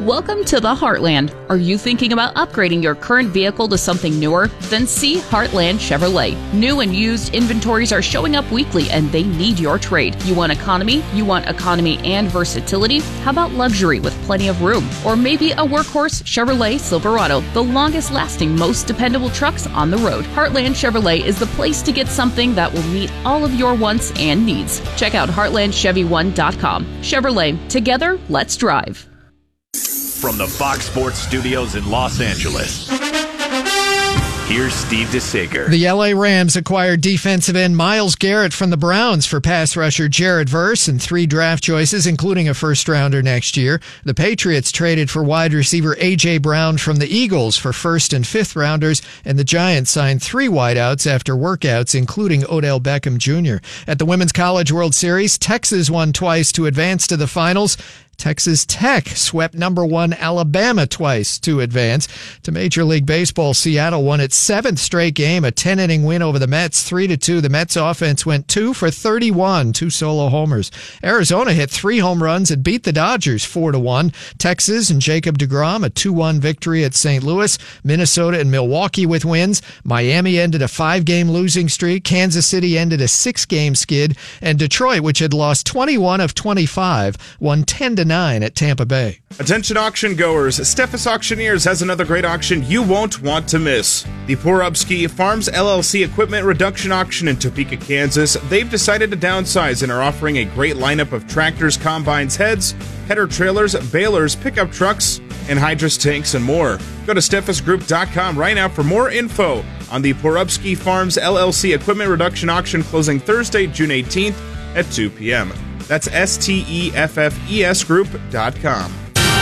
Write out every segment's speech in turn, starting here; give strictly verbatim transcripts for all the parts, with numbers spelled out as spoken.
Welcome to the Heartland. Are you thinking about upgrading your current vehicle to something newer? Then see Heartland Chevrolet. New and used inventories are showing up weekly and they need your trade. You want economy? You want economy and versatility? How about luxury with plenty of room? Or maybe a workhorse Chevrolet Silverado, the longest lasting, most dependable trucks on the road. Heartland Chevrolet is the place to get something that will meet all of your wants and needs. Check out heartland chevy one dot com. Chevrolet, together, let's drive. From the Fox Sports Studios in Los Angeles, here's Steve DeSager. The L A Rams acquired defensive end Myles Garrett from the Browns for pass rusher Jared Verse and three draft choices, including a first-rounder next year. The Patriots traded for wide receiver A J. Brown from the Eagles for first- and fifth-rounders, and the Giants signed three wideouts after workouts, including Odell Beckham Junior At the Women's College World Series, Texas won twice to advance to the finals. Texas Tech swept number one Alabama twice to advance to Major League Baseball. Seattle won its seventh straight game, a ten-inning win over the Mets, three to two. The Mets offense went two for thirty-one, two solo homers. Arizona hit three home runs and beat the Dodgers four to one. Texas and Jacob deGrom, a two one victory at Saint Louis. Minnesota and Milwaukee with wins. Miami ended a five-game losing streak. Kansas City ended a six-game skid. And Detroit, which had lost twenty-one of twenty-five, won ten to nine at Tampa Bay. Attention auction goers, Steffes Auctioneers has another great auction you won't want to miss. The Porubsky Farms L L C Equipment Reduction Auction in Topeka, Kansas. They've decided to downsize and are offering a great lineup of tractors, combines, heads, header trailers, balers, pickup trucks, and hydrous tanks and more. Go to steffes group dot com right now for more info on the Porubsky Farms L L C Equipment Reduction Auction closing Thursday, June eighteenth at two p.m. That's S T E F F E S group dot com.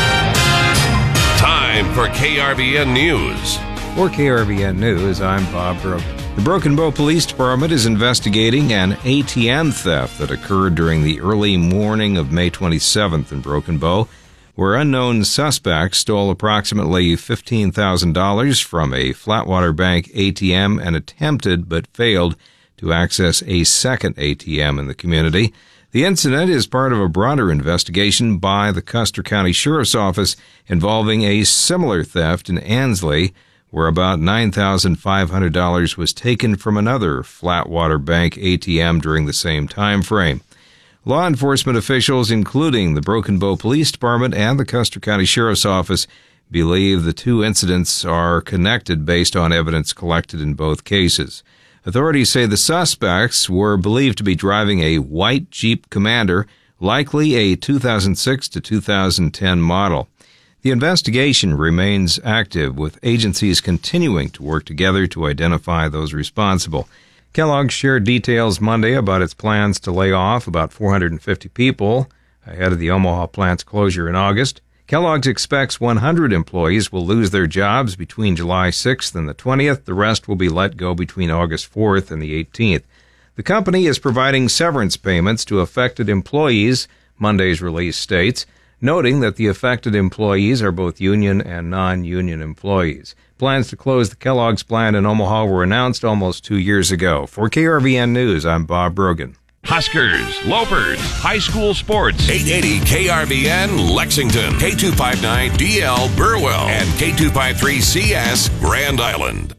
Time for K R V N News. For K R V N News, I'm Bob Brook. The Broken Bow Police Department is investigating an A T M theft that occurred during the early morning of May twenty-seventh in Broken Bow, where unknown suspects stole approximately fifteen thousand dollars from a Flatwater Bank A T M and attempted but failed to access a second A T M in the community. The incident is part of a broader investigation by the Custer County Sheriff's Office involving a similar theft in Ansley, where about nine thousand five hundred dollars was taken from another Flatwater Bank A T M during the same time frame. Law enforcement officials, including the Broken Bow Police Department and the Custer County Sheriff's Office, believe the two incidents are connected based on evidence collected in both cases. Authorities say the suspects were believed to be driving a white Jeep Commander, likely a two thousand six to two thousand ten model. The investigation remains active, with agencies continuing to work together to identify those responsible. Kellogg shared details Monday about its plans to lay off about four hundred fifty people ahead of the Omaha plant's closure in August. Kellogg's expects one hundred employees will lose their jobs between July sixth and the twentieth. The rest will be let go between August fourth and the eighteenth. The company is providing severance payments to affected employees, Monday's release states, noting that the affected employees are both union and non-union employees. Plans to close the Kellogg's plant in Omaha were announced almost two years ago. For K R V N News, I'm Bob Brogan. Huskers, Lopers, high school sports. eight eighty K R V N Lexington, K two fifty-nine D L Burwell, and K two fifty-three C S Grand Island.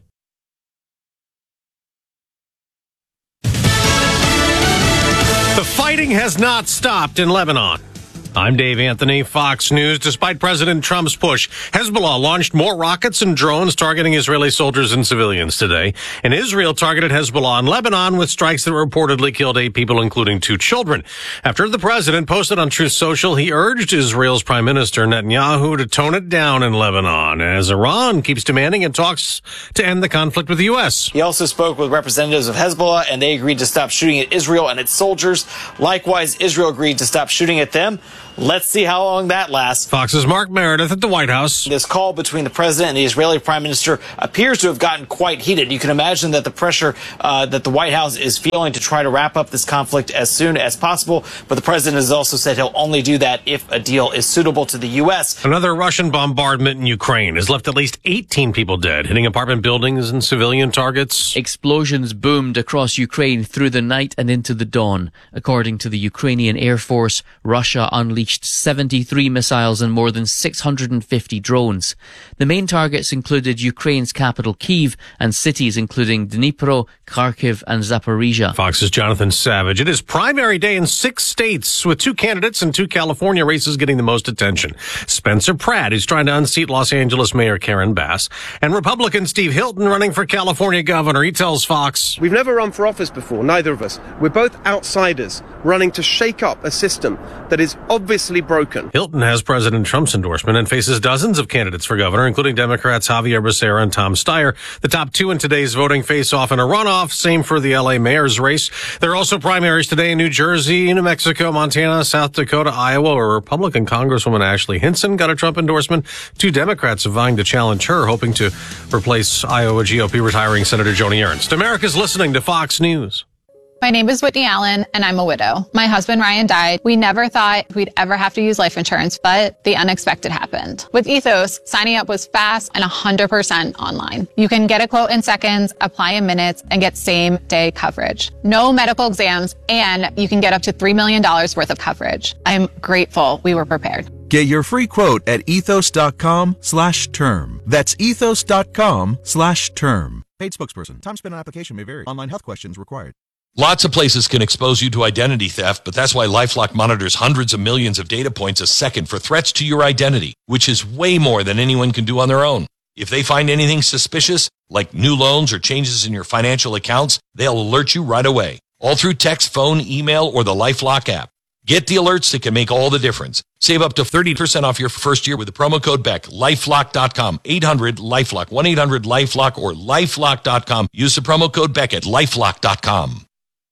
The fighting has not stopped in Lebanon. I'm Dave Anthony, Fox News. Despite President Trump's push, Hezbollah launched more rockets and drones targeting Israeli soldiers and civilians today. And Israel targeted Hezbollah in Lebanon with strikes that reportedly killed eight people, including two children. After the president posted on Truth Social, he urged Israel's Prime Minister Netanyahu to tone it down in Lebanon, as Iran keeps demanding in talks to end the conflict with the U S. He also spoke with representatives of Hezbollah, and they agreed to stop shooting at Israel and its soldiers. Likewise, Israel agreed to stop shooting at them. Let's see how long that lasts. Fox's Mark Meredith at the White House. This call between the president and the Israeli prime minister appears to have gotten quite heated. You can imagine that the pressure uh, that the White House is feeling to try to wrap up this conflict as soon as possible. But the president has also said he'll only do that if a deal is suitable to the U S. Another Russian bombardment in Ukraine has left at least eighteen people dead, hitting apartment buildings and civilian targets. Explosions boomed across Ukraine through the night and into the dawn. According to the Ukrainian Air Force, Russia unleashed unleashed seventy-three missiles and more than six hundred fifty drones. The main targets included Ukraine's capital Kyiv and cities including Dnipro, Kharkiv and Zaporizhia. Fox's Jonathan Savage. It is primary day in six states, with two candidates and two California races getting the most attention. Spencer Pratt, who's trying to unseat Los Angeles Mayor Karen Bass, and Republican Steve Hilton running for California governor. He tells Fox, "We've never run for office before, neither of us. We're both outsiders running to shake up a system that is obviously broken." Hilton has President Trump's endorsement and faces dozens of candidates for governor, including Democrats Javier Becerra and Tom Steyer. The top two in today's voting face off in a runoff. Same for the L A mayor's race. There are also primaries today in New Jersey, New Mexico, Montana, South Dakota, Iowa, where Republican Congresswoman Ashley Hinson got a Trump endorsement. Two Democrats are vying to challenge her, hoping to replace Iowa G O P retiring Senator Joni Ernst. America's listening to Fox News. My name is Whitney Allen, and I'm a widow. My husband, Ryan, died. We never thought we'd ever have to use life insurance, but the unexpected happened. With Ethos, signing up was fast and one hundred percent online. You can get a quote in seconds, apply in minutes, and get same-day coverage. No medical exams, and you can get up to three million dollars worth of coverage. I'm grateful we were prepared. Get your free quote at ethos.com slash term. That's ethos.com slash term. Paid spokesperson. Time spent on application may vary. Online health questions required. Lots of places can expose you to identity theft, but that's why LifeLock monitors hundreds of millions of data points a second for threats to your identity, which is way more than anyone can do on their own. If they find anything suspicious, like new loans or changes in your financial accounts, they'll alert you right away, all through text, phone, email, or the LifeLock app. Get the alerts that can make all the difference. Save up to thirty percent off your first year with the promo code Beck. LifeLock dot com, eight hundred LifeLock, one eight hundred LifeLock, or LifeLock dot com. Use the promo code Beck at LifeLock dot com.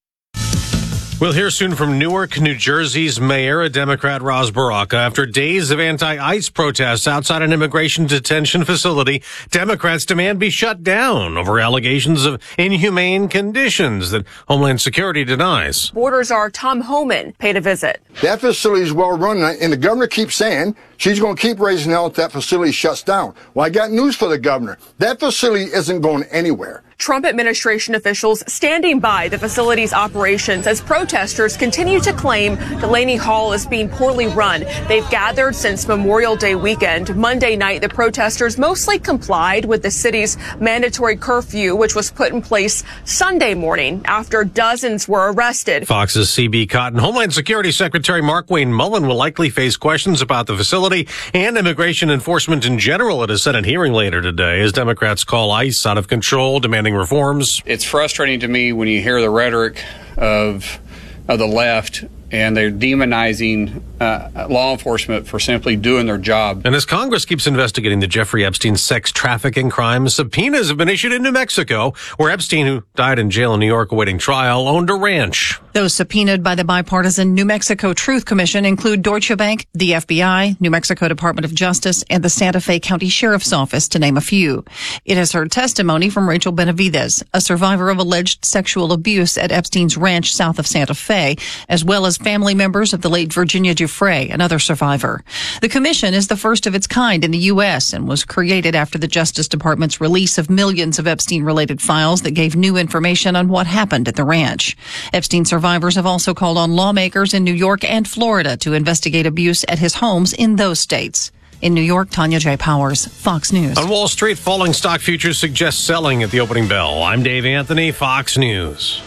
We'll hear soon from Newark, New Jersey's mayor, a Democrat, Ras Baraka. After days of anti-ICE protests outside an immigration detention facility, Democrats demand be shut down over allegations of inhumane conditions that Homeland Security denies. Border Czar Tom Homan paid a visit. That facility is well run, and the governor keeps saying she's going to keep raising hell if that facility shuts down. Well, I got news for the governor. That facility isn't going anywhere. Trump administration officials standing by the facility's operations as protesters continue to claim Delaney Hall is being poorly run. They've gathered since Memorial Day weekend. Monday night, the protesters mostly complied with the city's mandatory curfew, which was put in place Sunday morning after dozens were arrested. Fox's C B Cotton. Homeland Security Secretary Markwayne Mullin will likely face questions about the facility and immigration enforcement in general at a Senate hearing later today as Democrats call ICE out of control, demanding reforms. It's frustrating to me when you hear the rhetoric of of the left and they're demonizing uh, law enforcement for simply doing their job. And as Congress keeps investigating the Jeffrey Epstein sex trafficking crimes, subpoenas have been issued in New Mexico, where Epstein, who died in jail in New York awaiting trial, owned a ranch. Those subpoenaed by the bipartisan New Mexico Truth Commission include Deutsche Bank, the F B I, New Mexico Department of Justice, and the Santa Fe County Sheriff's Office, to name a few. It has heard testimony from Rachel Benavides, a survivor of alleged sexual abuse at Epstein's ranch south of Santa Fe, as well as family members of the late Virginia Giuffre, another survivor. The commission is the first of its kind in the U S and was created after the Justice Department's release of millions of Epstein-related files that gave new information on what happened at the ranch. Epstein survivors have also called on lawmakers in New York and Florida to investigate abuse at his homes in those states. In New York, Tanya J. Powers, Fox News. On Wall Street, falling stock futures suggest selling at the opening bell. I'm Dave Anthony, Fox News.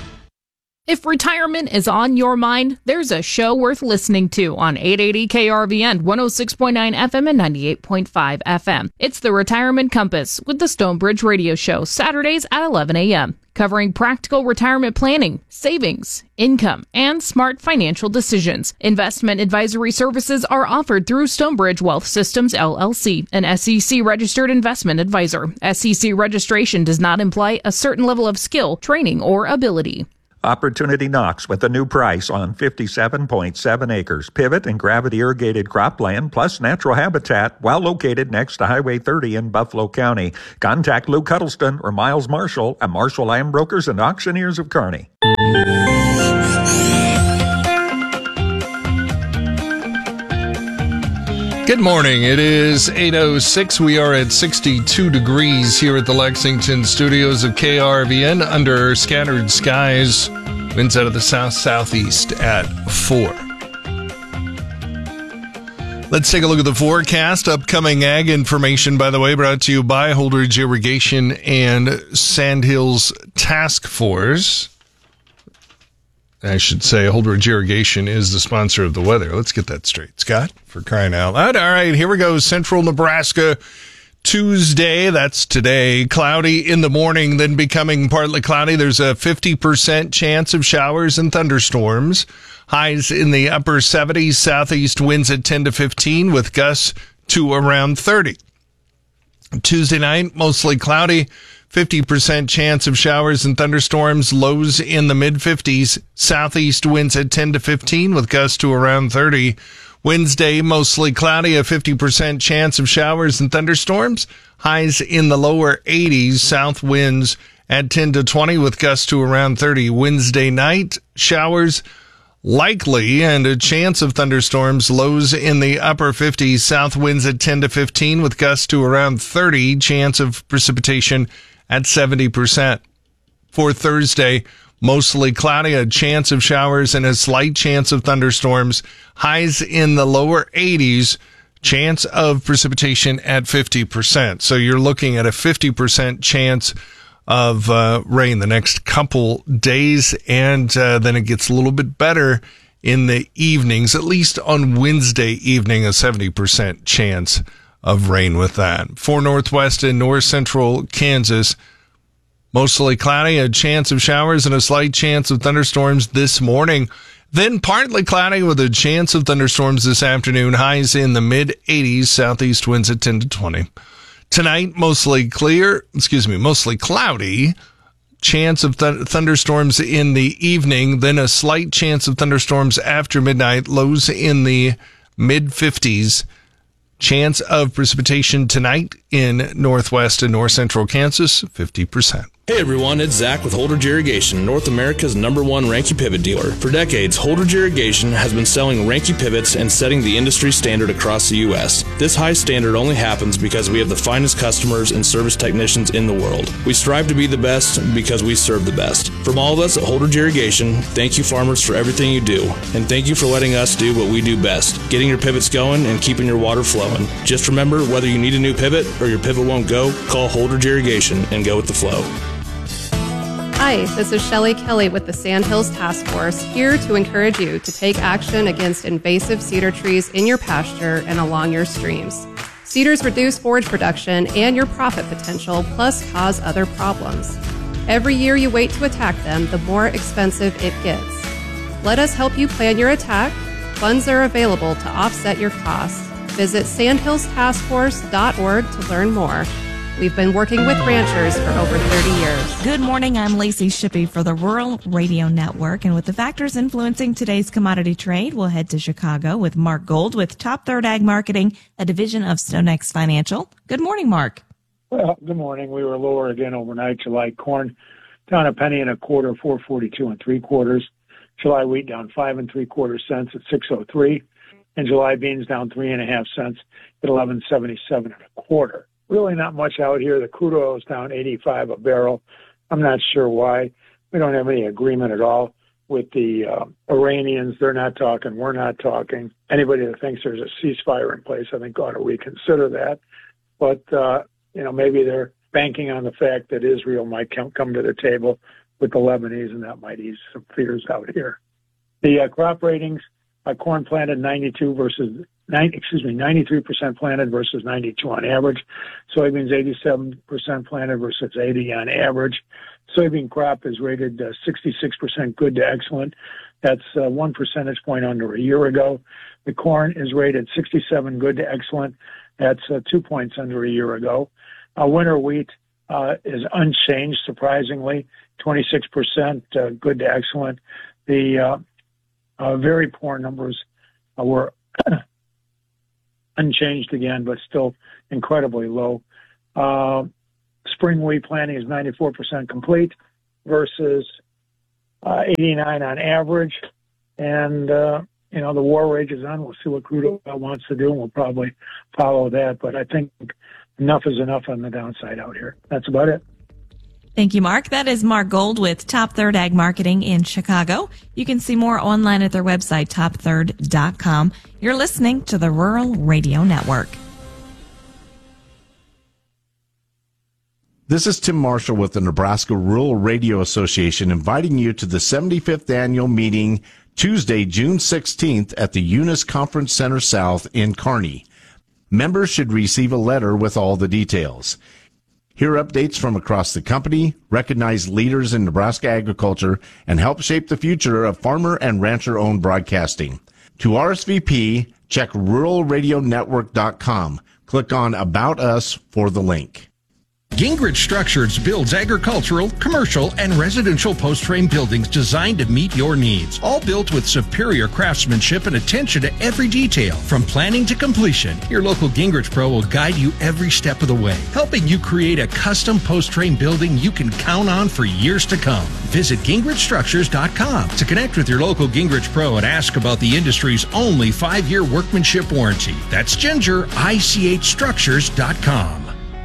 If retirement is on your mind, there's a show worth listening to on eight eighty K R V N, one oh six point nine F M and ninety-eight point five F M. It's the Retirement Compass with the Stonebridge Radio Show, Saturdays at eleven a.m., covering practical retirement planning, savings, income, and smart financial decisions. Investment advisory services are offered through Stonebridge Wealth Systems, L L C, an S E C-registered investment advisor. S E C registration does not imply a certain level of skill, training, or ability. Opportunity knocks with a new price on fifty-seven point seven acres, pivot and gravity irrigated cropland plus natural habitat, while located next to Highway thirty in Buffalo County. Contact Lou Cuddleston or Miles Marshall at Marshall Land Brokers and Auctioneers of Kearney. Good morning. It is eight oh six. We are at sixty-two degrees here at the Lexington studios of K R V N under scattered skies. Winds out of the south-southeast at four. Let's take a look at the forecast. Upcoming ag information, by the way, brought to you by Holdridge Irrigation and Sandhills Task Force. I should say Holdridge Irrigation is the sponsor of the weather. Let's get that straight, Scott, for crying out loud. All right, here we go. Central Nebraska, Tuesday, that's today. Cloudy in the morning, then becoming partly cloudy. There's a fifty percent chance of showers and thunderstorms. Highs in the upper seventies, southeast winds at ten to fifteen with gusts to around thirty. Tuesday night, mostly cloudy, fifty percent chance of showers and thunderstorms, lows in the mid-fifties, southeast winds at ten to fifteen with gusts to around thirty. Wednesday, mostly cloudy, a fifty percent chance of showers and thunderstorms, highs in the lower eighties, south winds at ten to twenty with gusts to around thirty. Wednesday night, showers likely and a chance of thunderstorms, lows in the upper fifties, south winds at ten to fifteen with gusts to around thirty, chance of precipitation at seventy percent. For Thursday, mostly cloudy, a chance of showers and a slight chance of thunderstorms, highs in the lower eighties, chance of precipitation at fifty percent. So you're looking at a fifty percent chance of uh, rain the next couple days, and uh, then it gets a little bit better in the evenings, at least on Wednesday evening, a seventy percent chance of rain with that. For northwest and north central Kansas, mostly cloudy, a chance of showers and a slight chance of thunderstorms this morning. Then partly cloudy with a chance of thunderstorms this afternoon, highs in the mid eighties, southeast winds at ten to twenty. Tonight, mostly clear, excuse me, mostly cloudy, chance of th- thunderstorms in the evening, then a slight chance of thunderstorms after midnight, lows in the mid-fifties. Chance of precipitation tonight in northwest and north central Kansas, fifty percent. Hey everyone, it's Zach with Holdridge Irrigation, North America's number one Ranke pivot dealer. For decades, Holdridge Irrigation has been selling Ranke pivots and setting the industry standard across the U S. This high standard only happens because we have the finest customers and service technicians in the world. We strive to be the best because we serve the best. From all of us at Holdridge Irrigation, thank you farmers for everything you do, and thank you for letting us do what we do best, getting your pivots going and keeping your water flowing. Just remember, whether you need a new pivot or your pivot won't go, call Holdridge Irrigation and go with the flow. Hi, this is Shelley Kelly with the Sandhills Task Force, here to encourage you to take action against invasive cedar trees in your pasture and along your streams. Cedars reduce forage production and your profit potential, plus cause other problems. Every year you wait to attack them, the more expensive it gets. Let us help you plan your attack. Funds are available to offset your costs. Visit sandhills task force dot org to learn more. We've been working with ranchers for over thirty years. Good morning. I'm Lacey Shippey for the Rural Radio Network. And with the factors influencing today's commodity trade, we'll head to Chicago with Mark Gold with Top Third Ag Marketing, a division of StoneX Financial. Good morning, Mark. Well, good morning. We were lower again overnight. July corn down a penny and a quarter, four forty-two and three quarters. July wheat down five and three quarter cents at six oh three. And July beans down three and a half cents at eleven seventy-seven and a quarter. Really not much out here. The crude oil is down eighty-five a barrel. I'm not sure why. We don't have any agreement at all with the uh, Iranians. They're not talking. We're not talking. Anybody that thinks there's a ceasefire in place, I think ought to reconsider that. But, uh, you know, maybe they're banking on the fact that Israel might come, come to the table with the Lebanese, and that might ease some fears out here. The uh, crop ratings, uh, corn planted ninety-two versus nine, excuse me, ninety-three percent planted versus ninety-two on average. Soybeans eighty-seven percent planted versus eighty on average. Soybean crop is rated uh, sixty-six percent good to excellent. That's uh, one percentage point under a year ago. The corn is rated sixty-seven good to excellent. That's uh, two points under a year ago. Uh, winter wheat uh, is unchanged, surprisingly, twenty-six percent uh, good to excellent. The uh, uh, very poor numbers uh, were unchanged again, but still incredibly low. Uh, spring wheat planting is ninety-four percent complete versus uh, eighty-nine on average. And, uh, you know, the war rages on. We'll see what crude oil wants to do, and we'll probably follow that. But I think enough is enough on the downside out here. That's about it. Thank you, Mark. That is Mark Gold with Top Third Ag Marketing in Chicago. You can see more online at their website, top third dot com. You're listening to the Rural Radio Network. This is Tim Marshall with the Nebraska Rural Radio Association, inviting you to the seventy-fifth annual meeting Tuesday, June sixteenth at the Eunice Conference Center South in Kearney. Members should receive a letter with all the details. Hear updates from across the company, recognize leaders in Nebraska agriculture, and help shape the future of farmer and rancher-owned broadcasting. To R S V P, check rural radio network dot com. Click on About Us for the link. Gingrich Structures builds agricultural, commercial, and residential post-frame buildings designed to meet your needs. All built with superior craftsmanship and attention to every detail. From planning to completion, your local Gingrich Pro will guide you every step of the way, helping you create a custom post-frame building you can count on for years to come. Visit gingrich structures dot com to connect with your local Gingrich Pro and ask about the industry's only five-year workmanship warranty. That's ginger I C H structures dot com.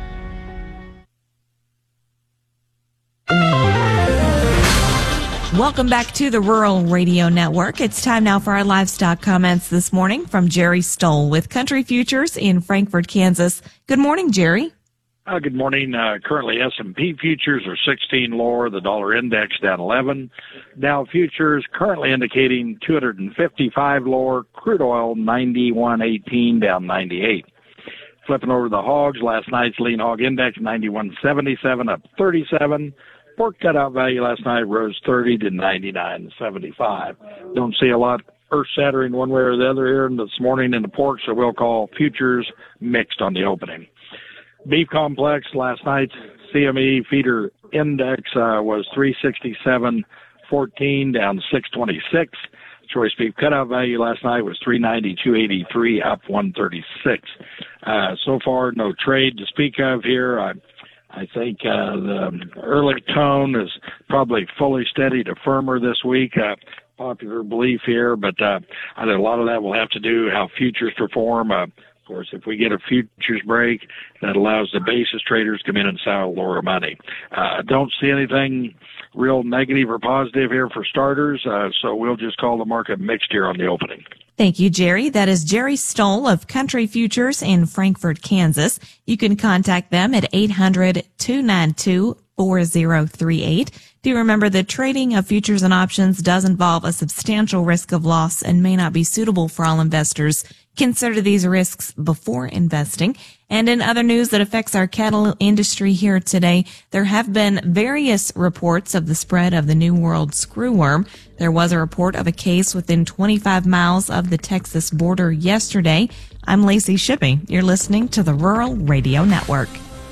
Welcome back to the Rural Radio Network. It's time now for our livestock comments this morning from Jerry Stoll with Country Futures in Frankfort, Kansas. Good morning, Jerry. Uh, good morning. Uh, currently, S and P futures are sixteen lower. The dollar index down eleven. Dow futures currently indicating two hundred fifty-five lower. Crude oil ninety-one eighteen down ninety-eight. Flipping over the hogs, last night's lean hog index ninety-one seventy-seven up thirty-seven. Pork cutout value last night rose thirty to ninety-nine seventy-five. Don't see a lot earth-shattering one way or the other here this morning in the pork, so we'll call futures mixed on the opening. Beef complex, last night's C M E feeder index uh, was three sixty-seven fourteen down six twenty-six. Choice beef cutout value last night was three ninety-two eighty-three up one thirty-six. Uh, so far, no trade to speak of here. I I think uh, the early tone is probably fully steady to firmer this week. Uh, popular belief here, but uh, I think a lot of that will have to do how futures perform. Uh, of course, if we get a futures break, that allows the basis traders to come in and sell lower money. Uh, don't see anything real negative or positive here for starters, uh, so we'll just call the market mixed here on the opening. Thank you, Jerry. That is Jerry Stoll of Country Futures in Frankfort, Kansas. You can contact them at eight hundred, two nine two, four zero three eight. Do remember that trading of futures and options does involve a substantial risk of loss and may not be suitable for all investors. Consider these risks before investing. And in other news that affects our cattle industry here today, there have been various reports of the spread of the New World screwworm. There was a report of a case within twenty-five miles of the Texas border yesterday. I'm Lacey Shippey. You're listening to the Rural Radio Network.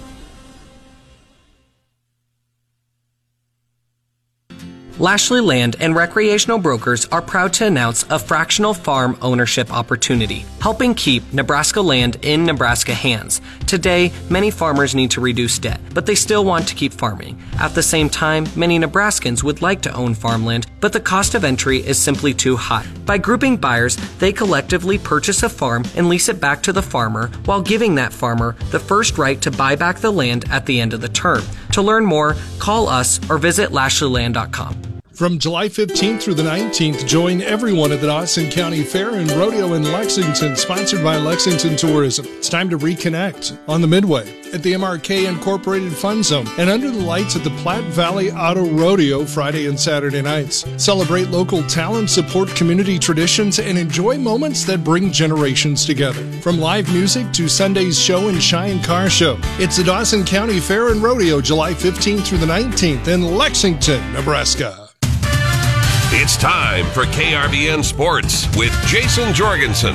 Lashley Land and Recreational Brokers are proud to announce a fractional farm ownership opportunity, helping keep Nebraska land in Nebraska hands. Today, many farmers need to reduce debt, but they still want to keep farming. At the same time, many Nebraskans would like to own farmland, but the cost of entry is simply too high. By grouping buyers, they collectively purchase a farm and lease it back to the farmer while giving that farmer the first right to buy back the land at the end of the term. To learn more, call us or visit lashley land dot com. From July fifteenth through the nineteenth, join everyone at the Dawson County Fair and Rodeo in Lexington, sponsored by Lexington Tourism. It's time to reconnect on the Midway, at the M R K Incorporated Fun Zone, and under the lights at the Platte Valley Auto Rodeo Friday and Saturday nights. Celebrate local talent, support community traditions, and enjoy moments that bring generations together. From live music to Sunday's show and shine car show, it's the Dawson County Fair and Rodeo, July fifteenth through the nineteenth in Lexington, Nebraska. It's time for K R V N Sports with Jason Jorgensen.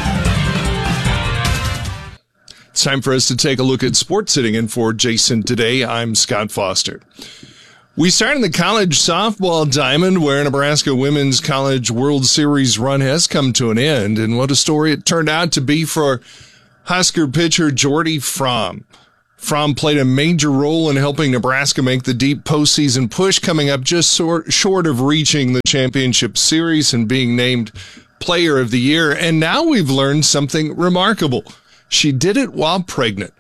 It's time for us to take a look at sports. Sitting in for Jason today, I'm Scott Foster. We start in the college softball diamond, where Nebraska Women's College World Series run has come to an end, and what a story it turned out to be for Husker pitcher Jordy Fromm. Fromm played a major role in helping Nebraska make the deep postseason push, coming up just sort, short of reaching the championship series and being named Player of the Year. And now we've learned something remarkable. She did it while pregnant.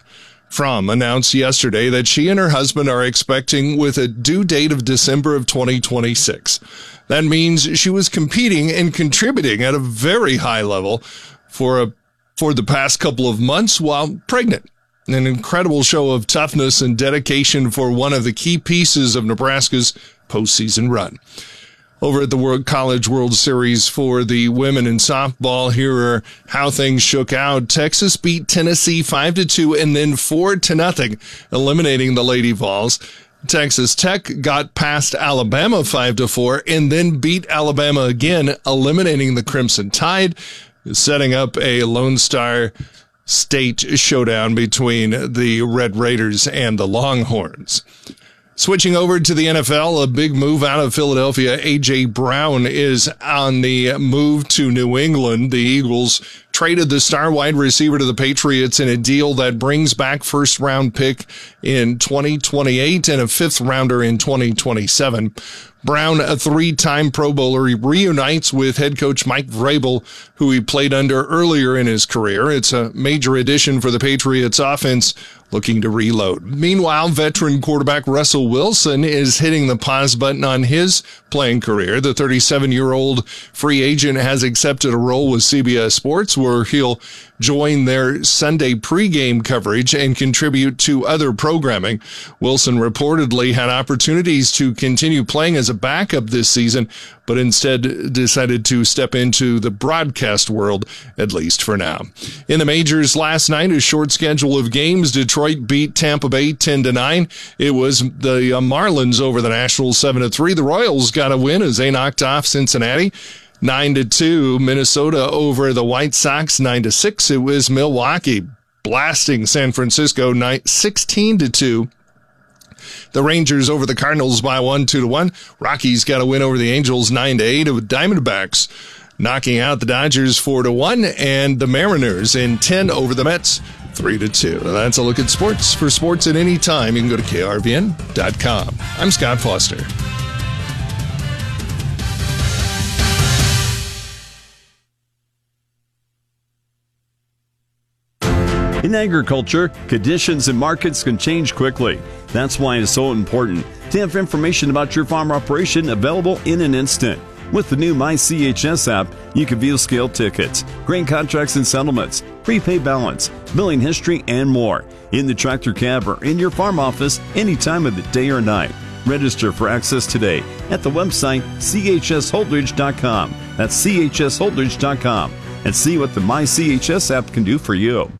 Fromm announced yesterday that she and her husband are expecting with a due date of December of twenty twenty-six. That means she was competing and contributing at a very high level for a, for the past couple of months while pregnant. An incredible show of toughness and dedication for one of the key pieces of Nebraska's postseason run. Over at the World College World Series for the women in softball, here are how things shook out. Texas beat Tennessee five to two and then four to nothing, eliminating the Lady Vols. Texas Tech got past Alabama five to four and then beat Alabama again, eliminating the Crimson Tide, setting up a Lone Star State showdown between the Red Raiders and the Longhorns. Switching over to the N F L, a big move out of Philadelphia. A J. Brown is on the move to New England. The Eagles traded the star wide receiver to the Patriots in a deal that brings back first round pick in twenty twenty-eight and a fifth rounder in twenty twenty-seven. Brown, a three-time Pro Bowler, reunites with head coach Mike Vrabel, who he played under earlier in his career. It's a major addition for the Patriots offense looking to reload. Meanwhile, veteran quarterback Russell Wilson is hitting the pause button on his playing career. The thirty-seven-year-old free agent has accepted a role with C B S Sports where he'll join their Sunday pregame coverage and contribute to other programming. Wilson reportedly had opportunities to continue playing as a backup this season, but instead decided to step into the broadcast world, at least for now. In the majors last night, a short schedule of games. Detroit beat Tampa Bay ten to nine. It was the uh, Marlins over the Nationals seven to three. The Royals got a win as they knocked off Cincinnati nine to two. Minnesota over the White Sox nine to six. It was Milwaukee blasting San Francisco sixteen to two. The Rangers over the Cardinals by one, two to one. Rockies got a win over the Angels nine to eight. With Diamondbacks knocking out the Dodgers four to one, and the Mariners in ten over the Mets three to two. That's a look at sports. For sports at any time, you can go to K R V N dot com. I'm Scott Foster. In agriculture, conditions and markets can change quickly. That's why it's so important to have information about your farm operation available in an instant. With the new My C H S app, you can view scale tickets, grain contracts and settlements, prepaid balance, billing history, and more in the tractor cab or in your farm office any time of the day or night. Register for access today at the website C H S Holdridge dot com. That's C H S Holdridge dot com, and see what the My C H S app can do for you.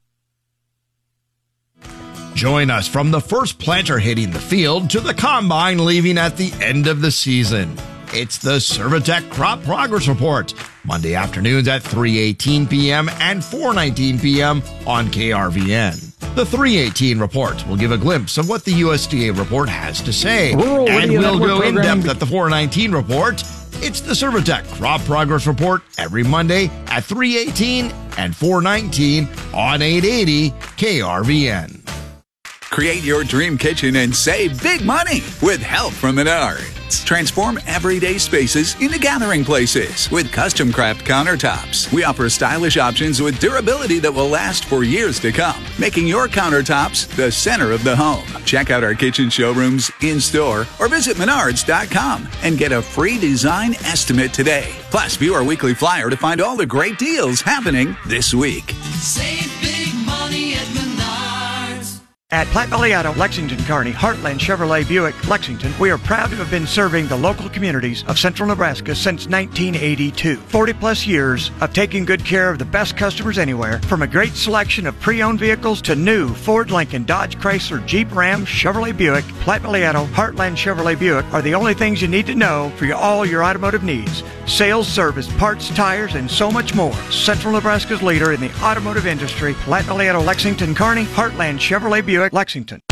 Join us from the first planter hitting the field to the combine leaving at the end of the season. It's the Servitech Crop Progress Report, Monday afternoons at three eighteen p.m. and four nineteen p.m. on K R V N. The three eighteen report will give a glimpse of what the U S D A report has to say, Rural and Radio we'll Network go in programming. depth at the four nineteen report. It's the Servitech Crop Progress Report every Monday at three eighteen and four nineteen on eight eighty K R V N. Create your dream kitchen and save big money with help from Menards. Transform everyday spaces into gathering places with custom craft countertops. We offer stylish options with durability that will last for years to come, making your countertops the center of the home. Check out our kitchen showrooms in-store or visit menards dot com and get a free design estimate today. Plus, view our weekly flyer to find all the great deals happening this week. Save big money at Menards. At Platte Valley Auto, Lexington, Kearney, Heartland Chevrolet Buick, Lexington, we are proud to have been serving the local communities of central Nebraska since nineteen eighty-two. forty plus years of taking good care of the best customers anywhere, from a great selection of pre-owned vehicles to new Ford, Lincoln, Dodge, Chrysler, Jeep, Ram, Chevrolet Buick. Platte Valley Auto, Heartland Chevrolet Buick are the only things you need to know for your, all your automotive needs. Sales, service, parts, tires, and so much more. Central Nebraska's leader in the automotive industry, Platte Valley Auto, Lexington, Kearney, Heartland Chevrolet Buick, Lexington.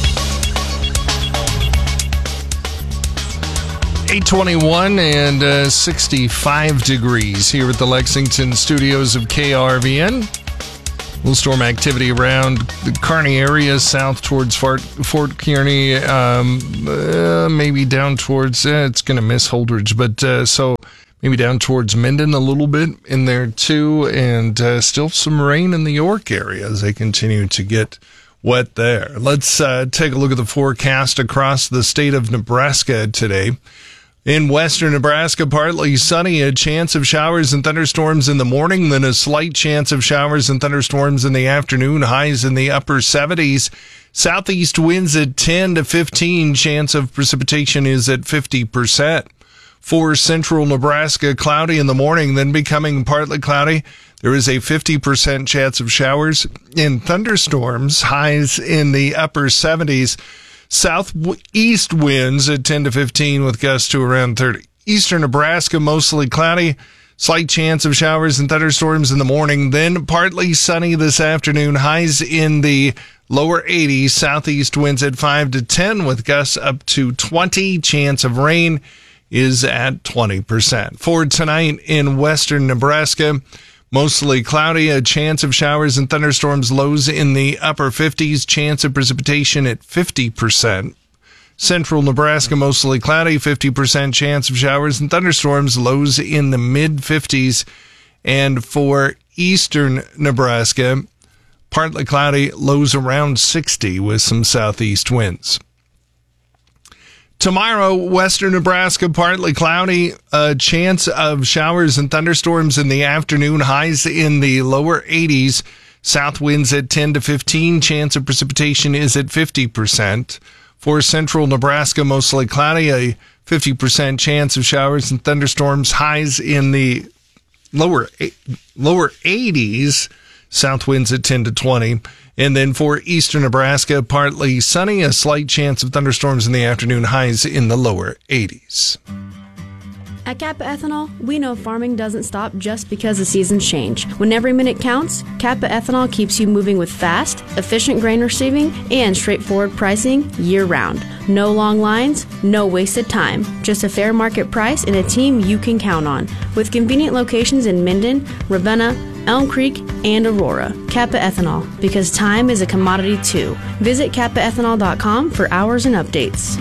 eight twenty-one and uh, sixty-five degrees here at the Lexington studios of K R V N. Little storm activity around the Kearney area, south towards Fort, Fort Kearney, um, uh, maybe down towards, uh, it's going to miss Holdridge, but uh, so maybe down towards Minden a little bit in there too, and uh, still some rain in the York area as they continue to get wet there. Let's uh, take a look at the forecast across the state of Nebraska today. In western Nebraska, partly sunny, a chance of showers and thunderstorms in the morning, then a slight chance of showers and thunderstorms in the afternoon, highs in the upper seventies. Southeast winds at ten to fifteen, chance of precipitation is at fifty percent. For central Nebraska, cloudy in the morning, then becoming partly cloudy. There is a fifty percent chance of showers and thunderstorms, highs in the upper seventies. Southeast winds at ten to fifteen with gusts to around thirty. Eastern Nebraska, mostly cloudy. Slight chance of showers and thunderstorms in the morning, then partly sunny this afternoon. Highs in the lower eighties. Southeast winds at five to ten with gusts up to twenty. Chance of rain is at twenty percent. For tonight in western Nebraska, mostly cloudy, a chance of showers and thunderstorms, lows in the upper fifties, chance of precipitation at fifty percent. Central Nebraska, mostly cloudy, fifty percent chance of showers and thunderstorms, lows in the mid fifties. And for eastern Nebraska, partly cloudy, lows around sixty with some southeast winds. Tomorrow, western Nebraska, partly cloudy, a chance of showers and thunderstorms in the afternoon, highs in the lower eighties, south winds at ten to fifteen, chance of precipitation is at fifty percent. For central Nebraska, mostly cloudy, a fifty percent chance of showers and thunderstorms, highs in the lower lower eighties, south winds at ten to twenty. And then for eastern Nebraska, partly sunny, a slight chance of thunderstorms in the afternoon, highs in the lower eighties. At Kappa Ethanol, we know farming doesn't stop just because the seasons change. When every minute counts, Kappa Ethanol keeps you moving with fast, efficient grain receiving and straightforward pricing year-round. No long lines, no wasted time. Just a fair market price and a team you can count on. With convenient locations in Minden, Ravenna, Elm Creek, and Aurora. Kappa Ethanol, because time is a commodity too. Visit kappa ethanol dot com for hours and updates.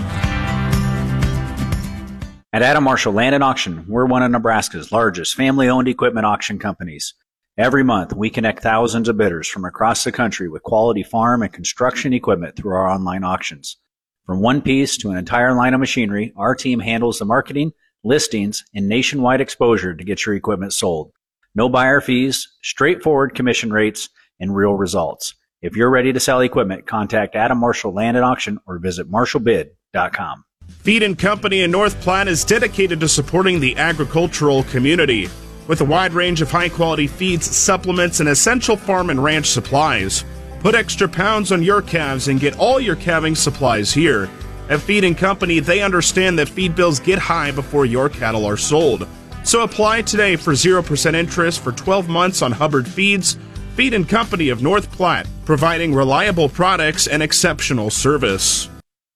At Adam Marshall Land and Auction, we're one of Nebraska's largest family-owned equipment auction companies. Every month, we connect thousands of bidders from across the country with quality farm and construction equipment through our online auctions. From one piece to an entire line of machinery, our team handles the marketing, listings, and nationwide exposure to get your equipment sold. No buyer fees, straightforward commission rates, and real results. If you're ready to sell equipment, contact Adam Marshall Land and Auction or visit marshall bid dot com. Feed and Company in North Platte is dedicated to supporting the agricultural community with a wide range of high-quality feeds, supplements, and essential farm and ranch supplies. Put extra pounds on your calves and get all your calving supplies here. At Feed and Company, they understand that feed bills get high before your cattle are sold. So apply today for zero percent interest for twelve months on Hubbard Feeds. Feed and Company of North Platte, providing reliable products and exceptional service.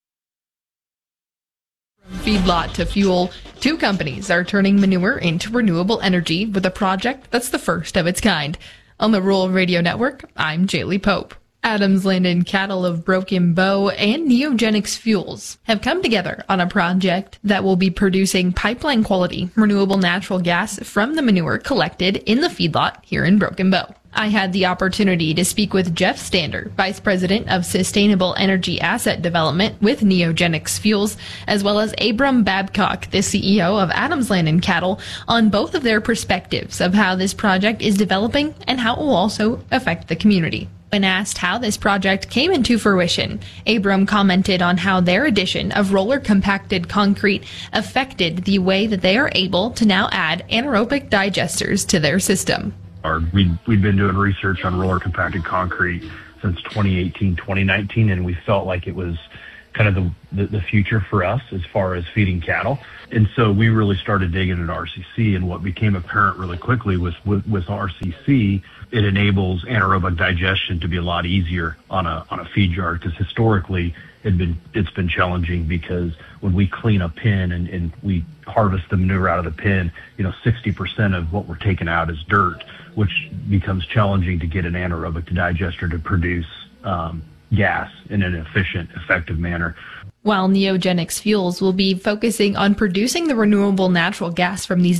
Feedlot to fuel, two companies are turning manure into renewable energy with a project that's the first of its kind. On the Rural Radio Network, I'm Jaylee Pope. Adams Land and Cattle of Broken Bow and Neogenics Fuels have come together on a project that will be producing pipeline quality renewable natural gas from the manure collected in the feedlot here in Broken Bow. I had the opportunity to speak with Jeff Stander, Vice President of Sustainable Energy Asset Development with Neogenics Fuels, as well as Abram Babcock, the C E O of Adams Land and Cattle, on both of their perspectives of how this project is developing and how it will also affect the community. When asked how this project came into fruition, Abram commented on how their addition of roller compacted concrete affected the way that they are able to now add anaerobic digesters to their system. Our, we'd, we'd been doing research on roller compacted concrete since twenty eighteen, twenty nineteen, and we felt like it was kind of the, the, the future for us as far as feeding cattle. And so we really started digging into R C C, and what became apparent really quickly was with, with R C C, it enables anaerobic digestion to be a lot easier on a on a feed yard, because historically it been it's been challenging, because when we clean a pen and, and we harvest the manure out of the pen, you know, sixty percent of what we're taking out is dirt, which becomes challenging to get an anaerobic digester to produce um, gas in an efficient, effective manner. While Neogenics Fuels will be focusing on producing the renewable natural gas from these